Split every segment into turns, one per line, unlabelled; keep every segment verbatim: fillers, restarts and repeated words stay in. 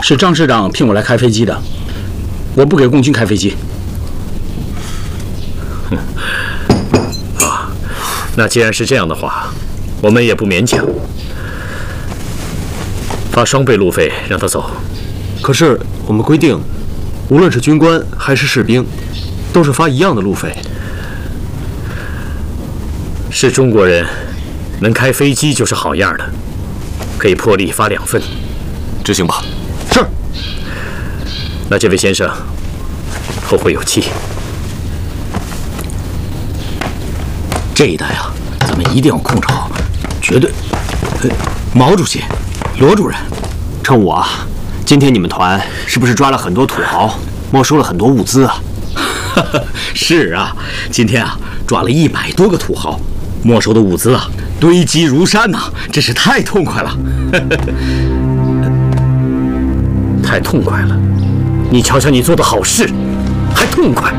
是张师长聘我来开飞机的，我不给共军开飞机。
啊，那既然是这样的话，我们也不勉强，发双倍路费让他走。
可是我们规定，无论是军官还是士兵，都是发一样的路费。
是中国人，能开飞机就是好样的，可以破例发两份。
执行吧。
是。
那这位先生后会有期。
这一带啊，咱们一定要控制好，绝对。呃，毛主席，罗主任，
称武啊，今天你们团是不是抓了很多土豪，没收了很多物资啊？
是啊，今天啊抓了一百多个土豪，没收的物资啊堆积如山呐、啊，真是太痛快了。
太痛快了！你瞧瞧你做的好事，还痛快？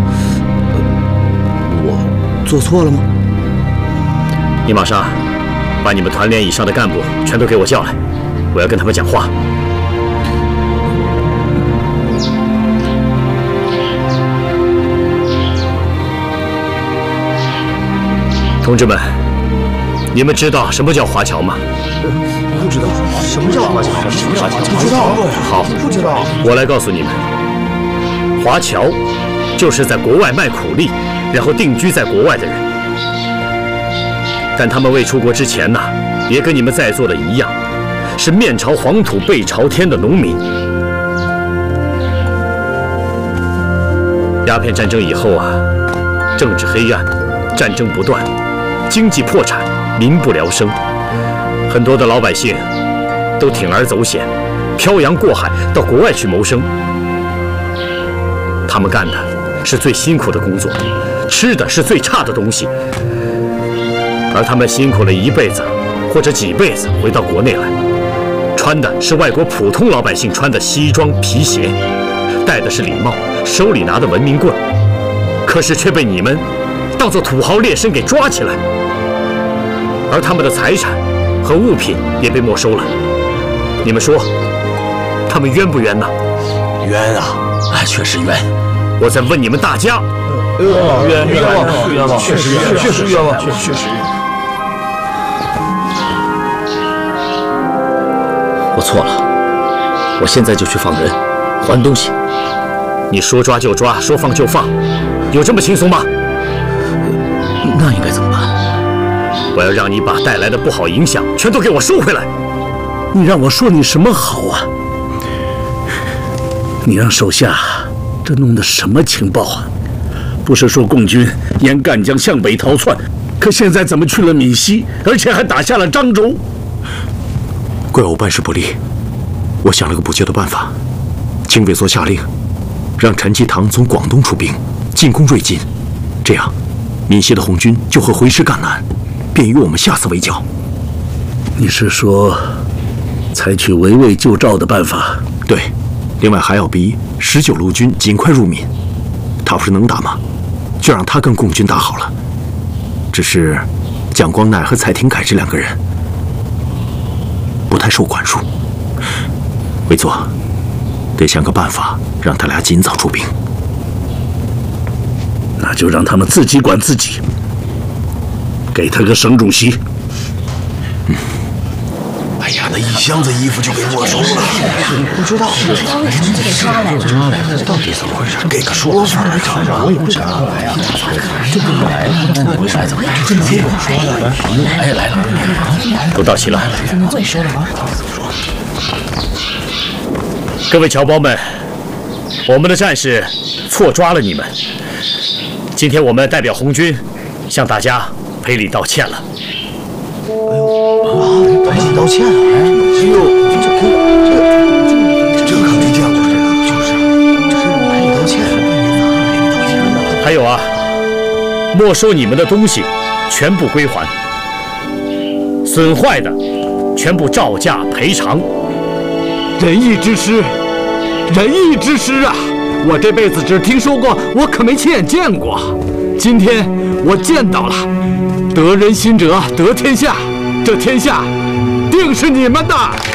我做错了吗？
你马上把你们团连以上的干部全都给我叫来，我要跟他们讲话。同志们，你们知道什么叫华侨吗？
不知道什么叫华侨？什么叫华侨？不知道。
好，
不知道。
我来告诉你们，华侨就是在国外卖苦力，然后定居在国外的人。但他们未出国之前呢，也跟你们在座的一样，是面朝黄土背朝天的农民。鸦片战争以后啊，政治黑暗，战争不断，经济破产，民不聊生。 很多的老百姓都铤而走险，漂洋过海到国外去谋生。他们干的是最辛苦的工作，吃的是最差的东西，而他们辛苦了一辈子或者几辈子，回到国内来，穿的是外国普通老百姓穿的西装皮鞋，戴的是礼帽，手里拿的文明棍，可是却被你们当作土豪劣绅给抓起来，而他们的财产 和物品也被没收了，你们说，他们冤不冤呐？
冤啊！哎，确实冤。
我在问你们大家，
冤冤枉冤枉，确实冤，确实冤枉，确实冤。
我错了，我现在就去放人，还东西。
你说抓就抓，说放就放，有这么轻松吗？
那应该怎么办？
我要让你把带来的不好影响全都给我收回来。
你让我说你什么好啊？你让手下这弄的什么情报啊？不是说共军沿赣江向北逃窜，可现在怎么去了闽西，而且还打下了漳州？
怪我办事不力，我想了个补救的办法。清委所下令，让陈其堂从广东出兵进攻瑞金，这样闽西的红军就会回师赣南。 便于我们下次围剿。
你是说，采取围魏救赵的办法？
对，另外还要逼十九路军尽快入闽。他不是能打吗？就让他跟共军打好了。只是蒋光鼐和蔡廷锴这两个人不太受管束。委座，得想个办法让他俩尽早出兵。
那就让他们自己管自己。 给他个省主席。
嗯。哎呀，那一箱子衣服就给没收了。不知道，不知道为什么给抓来了？到底怎么回事？给个说法。我也不知道。这不来了？那为啥怎么这么跟我说的？哎，来了，
都到齐了。
怎么会说了？
各位侨胞们，我们的战士错抓了你们。今天我们代表红军向大家 赔礼道歉了。
哎呦，赔礼道歉啊！哎呦，这这这这可没见过，这个就是这是赔礼道歉，赔礼道歉。
还有啊，没收你们的东西，全部归还；损坏的，全部照价赔偿。
仁义之师，仁义之师啊！我这辈子只听说过，我可没亲眼见过。今天我见到了。 得人心者得天下，这天下定是你们的。